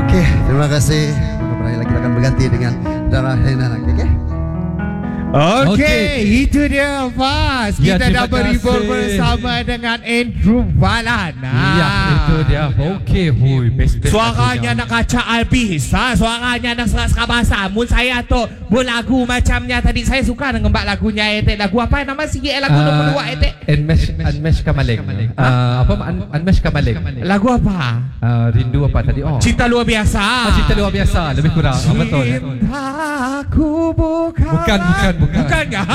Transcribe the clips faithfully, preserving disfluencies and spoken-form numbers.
Oke, terima kasih. Berakhir lagi akan berganti dengan Dara Helena. Oke, okay? Okey, Okey. itu dia Faz. Ya, Kita terima dah berhibur kasih. bersama dengan Andrew Balana. Ya, itu dia. Okey, hui, best best Suaranya lagunya. nak kacak habis. Ha? Suaranya nak serak-serak bahasa. Mun saya tu buat lagu macamnya tadi. Saya suka dengan mbak lagunya etek. Lagu apa nama sikit lagu Ah, nombor dua etek? Unmesh Unmesh Kamaling. Ah, apa Un- Unmesh Kamaling? Lagu apa? Ah, rindu apa tadi? Oh. Cinta luar biasa. Ah, cinta luar biasa, lebih kurang. Ah, betul. Cintaku bukan Bukan, bukan, bukan. Bukan kah?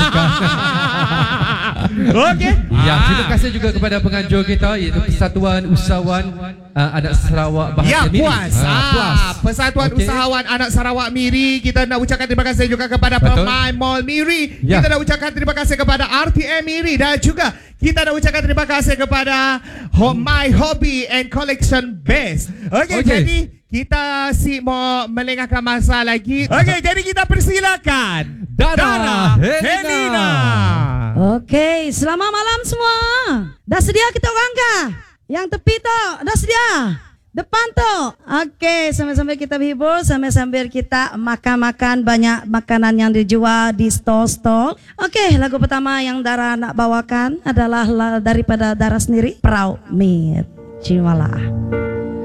Okey. Ya, Ah. terima kasih juga kepada penganjur kita iaitu Persatuan Usahawan uh, Anak Sarawak Bahagia Ya, Miri. puas. Ah, Ah, puas. Persatuan Okey. Usahawan Anak Sarawak Miri. Kita nak ucapkan terima kasih juga kepada Betul. pemain Mall Miri. Ya. Kita nak ucapkan terima kasih kepada R T M Miri. Dan juga kita nak ucapkan terima kasih kepada Ho- My Hobby and Collection Base. Okey, Okey. jadi kita si mau melengahkan masa lagi. Okey, jadi kita persilakan Dara Helena. Helena. Okey, selamat malam semua. Dah sedia kita orang kah? Yang tepi tu, dah sedia? Depan tu. Okey, sambil-sambil kita berhibur, sambil-sambil kita makan-makan banyak makanan yang dijual di stall-stall. Okey, lagu pertama yang Dara nak bawakan adalah la- daripada Dara sendiri, Proud Me. Cimalah.